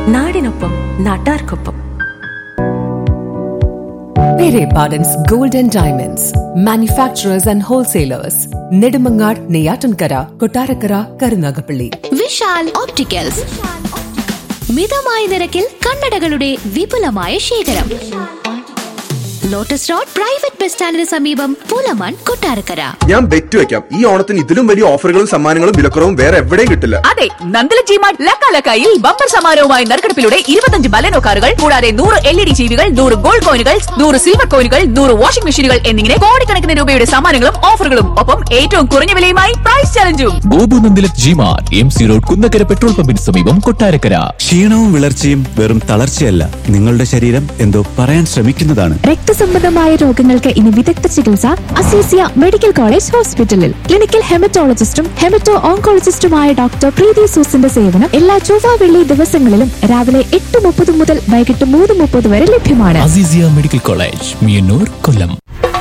നാടിനൊപ്പം നാട്ടാർക്കൊപ്പം. Pere Pardon's Gold and Diamonds, manufacturers and wholesalers, Nedumangad, Neyatankara, Kottarakara, Karunagapalli. Vishal opticals, മിതമായ നിരക്കിൽ കണ്ണടകളുടെ വിപുലമായ ശേഖരം. ലോട്ടസ് റോഡ് പ്രൈവറ്റ് ബസ് സ്റ്റാൻഡിന് സമീപം, പൂലമാൻ, കൊട്ടാരക്കര. ഞാൻ ബെറ്റ് വെക്കാം, ഈ ഓണത്തിന് ഇതിലും വലിയ ഓഫറുകളും സമ്മാനങ്ങളും വിലക്കുറവും വേറെ എവിടെയും കിട്ടില്ല. അതെ, നന്ദല ജിമാർട്ട് ലക്കാലക്കായിൽ ബമ്പർ സമ്മാനവുമായി നറുക്കെടുപ്പിലൂടെ 25 ബലെനോ കാറുകൾ, കൂടാതെ 100 LED ടിവികൾ, 100 ഗോൾഡ് കോയിനുകൾ, 100 സിൽവർ കോയിനുകൾ, 100 വാഷിംഗ് മെഷീനുകൾ എന്നിങ്ങനെ കോടിക്കണക്കിന് രൂപയുടെ സമ്മാനങ്ങളും ഓഫറുകളും, ഒപ്പം ഏറ്റവും കുറഞ്ഞ വിലയുമായി price ചലഞ്ചും. Gopu Nandila G-Mart, MC road, Kunnakkara petrol പമ്പിന് സമീപം, കൊട്ടാരക്കര. ക്ഷീണവും വിളർച്ചയും വെറും തളർച്ചയല്ല, നിങ്ങളുടെ ശരീരം എന്തോ പറയാൻ ശ്രമിക്കുന്നതാണ്. രക്തസംബന്ധമായ രോഗങ്ങൾക്ക് ഇനി വിദഗ്ധ ചികിത്സ അസീസിയ മെഡിക്കൽ കോളേജ് ഹോസ്പിറ്റലിൽ. ക്ലിനിക്കൽ ഹെമറ്റോളജിസ്റ്റും ഹെമറ്റോ ഓങ്കോളജിസ്റ്റുമായ ഡോക്ടർ പ്രീതി സൂസിന്റെ സേവനം എല്ലാ ചൊവ്വ വെള്ളി ദിവസങ്ങളിലും രാവിലെ 8:30 മുതൽ വൈകിട്ട് 3:30 വരെ ലഭ്യമാണ്. അസീസിയ മെഡിക്കൽ കോളേജ്, മിയന്നൂർ, കൊല്ലം.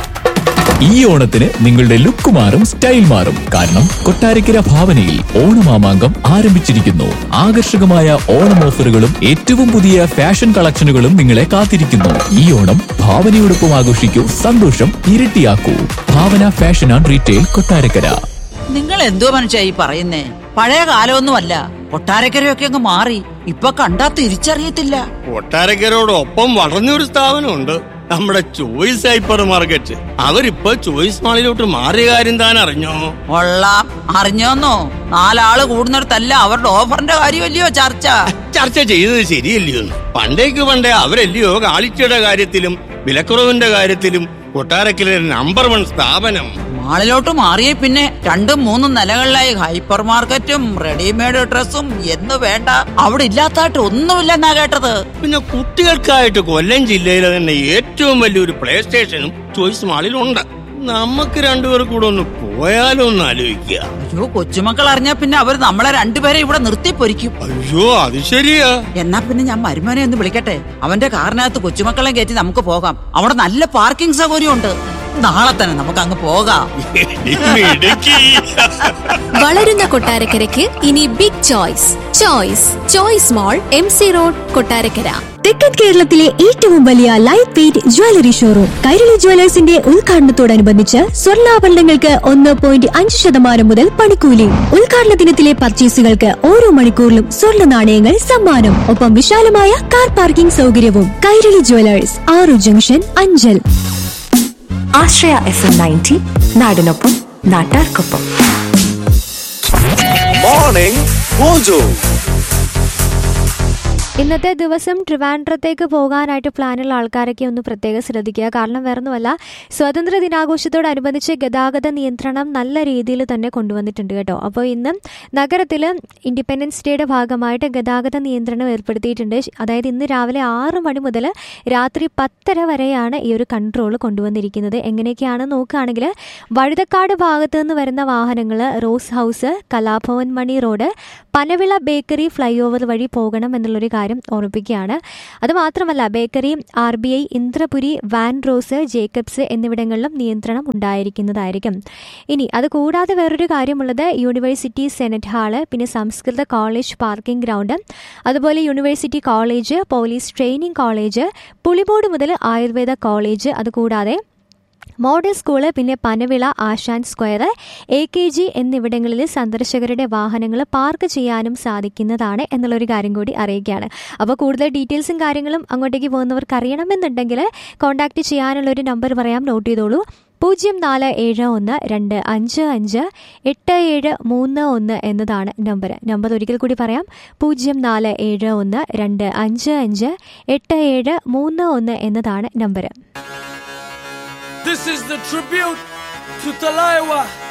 ഈ ഓണത്തിന് നിങ്ങളുടെ ലുക്ക് മാറും, സ്റ്റൈൽ മാറും. കാരണം കൊട്ടാരക്കര ഭാവനയിൽ ഓണമാമാങ്കം ആരംഭിച്ചിരിക്കുന്നു. ആകർഷകമായ ഓണം ഓഫറുകളും ഏറ്റവും പുതിയ ഫാഷൻ കളക്ഷനുകളും നിങ്ങളെ കാത്തിരിക്കുന്നു. ഈ ഓണം ഭാവനയോടൊപ്പം ആഘോഷിക്കൂ, സന്തോഷം ഇരട്ടിയാക്കൂ. ഭാവന ഫാഷൻ ആൻഡ് റീറ്റെയിൽ, കൊട്ടാരക്കര. നിങ്ങൾ എന്തോ മനുഷ്യ ഈ പറയുന്നേ? പഴയ കാലമൊന്നുമല്ല, കൊട്ടാരക്കരയൊക്കെ അങ്ങ് മാറി. ഇപ്പൊ കണ്ടാ തിരിച്ചറിയത്തില്ല. കൊട്ടാരക്കരോടൊപ്പം വളർന്നൊരു സ്ഥാപനമുണ്ട്, നമ്മുടെ ചോയ്സ് ഹൈപ്പർ മാർക്കറ്റ്. അവരിപ്പോ ചോയ്സ് മാളിലോട്ട് മാറിയ കാര്യം താൻ അറിഞ്ഞോ? കൊള്ളാം, അറിഞ്ഞോന്നോ? 4 ആള് കൂടുന്നിടത്തല്ല അവരുടെ ഓഫറിന്റെ കാര്യമല്ലയോ ചർച്ച ചെയ്തത് ശരിയല്ലയോ? പണ്ടേ അവരല്ലയോ ക്വാളിറ്റിയുടെ കാര്യത്തിലും വിലക്കുറവിന്റെ കാര്യത്തിലും കൊട്ടാരക്കര നമ്പർ 1 സ്ഥാപനം. മാളിലോട്ട് മാറിയ പിന്നെ 2-3 നിലകളിലായി ഹൈപ്പർ മാർക്കറ്റും റെഡിമെയ്ഡ് ഡ്രസ്സും എന്ന് വേണ്ട അവിടെ ഇല്ലാത്തായിട്ട് ഒന്നുമില്ലെന്നാ കേട്ടത്. പിന്നെ കുട്ടികൾക്കായിട്ട് കൊല്ലം ജില്ലയിലെ തന്നെ ഏറ്റവും വലിയൊരു പ്ലേ സ്റ്റേഷനും ചോയ്സ് മാളിലുണ്ട്. നമുക്ക് രണ്ടുപേർ കൂടെ ഒന്ന് പോയാലോ ഒന്ന് ആലോചിക്കുക. അയ്യോ, കൊച്ചുമക്കൾ അറിഞ്ഞാ പിന്നെ അവർ നമ്മളെ രണ്ടുപേരെ ഇവിടെ നിർത്തി പൊരിക്കും. അയ്യോ, അത് ശരിയാ. എന്നാ പിന്നെ ഞാൻ മരുമോനെ ഒന്ന് വിളിക്കട്ടെ, അവന്റെ കാറിനകത്ത് കൊച്ചുമക്കളെ കയറ്റി നമുക്ക് പോകാം. അവിടെ നല്ല പാർക്കിംഗ് സൗകര്യം ഉണ്ട്. നാളെ തന്നെ നമുക്ക് അങ്ങ് പോകാം. വളരുന്ന കൊട്ടാരക്കരയ്ക്ക് ഇനി ബിഗ് ചോയ്സ് മോൾ, MC റോഡ്, കൊട്ടാരക്കര. തെക്കൻ കേരളത്തിലെ ഏറ്റവും വലിയ light weight jewellery showroom Kairali ജ്വല്ലേഴ്സിന്റെ ഉദ്ഘാടനത്തോടനുബന്ധിച്ച് സ്വർണ്ണാഭരണങ്ങൾക്ക് 1.5% മുതൽ പണിക്കൂലി. ഉദ്ഘാടന ദിനത്തിലെ പർച്ചേസുകൾക്ക് ഓരോ മണിക്കൂറിലും സ്വർണ്ണ നാണയങ്ങൾ സമ്മാനം. ഒപ്പം വിശാലമായ കാർ പാർക്കിംഗ് സൗകര്യവും. കൈരളി ജ്വല്ലേഴ്സ്, ആറു ജംഗ്ഷൻ, അഞ്ചൽ. ആശ്രയ FM 90 നാടിനൊപ്പം നാട്ടാർക്കൊപ്പം. Morning mojo. ഇന്നത്തെ ദിവസം ട്രിവാൻഡ്രത്തേക്ക് പോകാനായിട്ട് പ്ലാനുള്ള ആൾക്കാരൊക്കെ ഒന്ന് പ്രത്യേകം ശ്രദ്ധിക്കുക. കാരണം വേറൊന്നുമല്ല, സ്വാതന്ത്ര്യ ദിനാഘോഷത്തോടനുബന്ധിച്ച് ഗതാഗത നിയന്ത്രണം നല്ല രീതിയിൽ തന്നെ കൊണ്ടുവന്നിട്ടുണ്ട് കേട്ടോ. അപ്പോൾ ഇന്ന് നഗരത്തിൽ ഇൻഡിപെൻഡൻസ് ഡേയുടെ ഭാഗമായിട്ട് ഗതാഗത നിയന്ത്രണം ഏർപ്പെടുത്തിയിട്ടുണ്ട്. അതായത് ഇന്ന് രാവിലെ 6 മണി മുതൽ രാത്രി 10:30 വരെയാണ് ഈ ഒരു കൺട്രോൾ കൊണ്ടുവന്നിരിക്കുന്നത്. എങ്ങനെയൊക്കെയാണെന്ന് നോക്കുകയാണെങ്കിൽ, വഴുതക്കാട് ഭാഗത്ത് നിന്ന് വരുന്ന വാഹനങ്ങൾ rose house, Kalabhavan Mani road, Panavila bakery fly over വഴി പോകണം എന്നുള്ളൊരു കാര്യം ഓർമ്മിപ്പിക്കുകയാണ്. അതുമാത്രമല്ല, bakery, RBI, Indrapuri, van rose, Jacobs എന്നിവിടങ്ങളിലും നിയന്ത്രണം ഉണ്ടായിരിക്കുന്നതായിരിക്കും. ഇനി അതുകൂടാതെ വേറൊരു കാര്യമുള്ളത്, യൂണിവേഴ്സിറ്റി സെനറ്റ് ഹാള്, പിന്നെ സംസ്കൃത കോളേജ് പാർക്കിംഗ് ഗ്രൗണ്ട്, അതുപോലെ university college, police training college, Pulimodu മുതൽ ആയുർവേദ കോളേജ്, അതുകൂടാതെ മോഡൽ സ്കൂള്, പിന്നെ പനവിള, ആശാൻ സ്ക്വയർ, AKG എന്നിവിടങ്ങളിൽ സന്ദർശകരുടെ വാഹനങ്ങൾ പാർക്ക് ചെയ്യാനും സാധിക്കുന്നതാണ് എന്നുള്ളൊരു കാര്യം കൂടി അറിയിക്കുകയാണ്. അപ്പോൾ കൂടുതൽ ഡീറ്റെയിൽസും കാര്യങ്ങളും അങ്ങോട്ടേക്ക് പോകുന്നവർക്ക് അറിയണമെന്നുണ്ടെങ്കിൽ കോൺടാക്റ്റ് ചെയ്യാനുള്ളൊരു നമ്പർ പറയാം, നോട്ട് ചെയ്തോളൂ. 0471-255-8731 എന്നതാണ് നമ്പർ ഒരിക്കൽ കൂടി പറയാം. 0471-255-8731 എന്നതാണ് number. This is the tribute to Talaiwa.